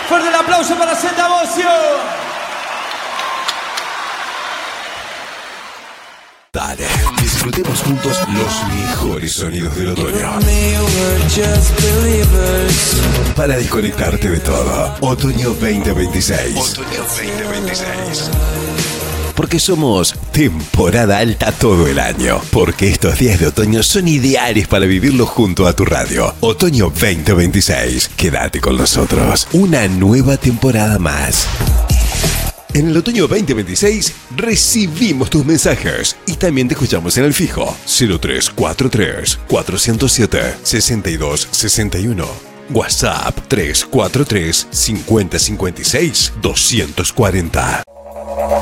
Fuerte el aplauso para Zeta Bosio. Dale, disfrutemos juntos los mejores sonidos del otoño. Para desconectarte de todo, Otoño 2026. Otoño 2026. Porque somos temporada alta todo el año. Porque estos días de otoño son ideales para vivirlos junto a tu radio. Otoño 2026. Quédate con nosotros. Una nueva temporada más. En el otoño 2026 recibimos tus mensajes y también te escuchamos en el fijo 0343 407 6261. WhatsApp 343 5056 240.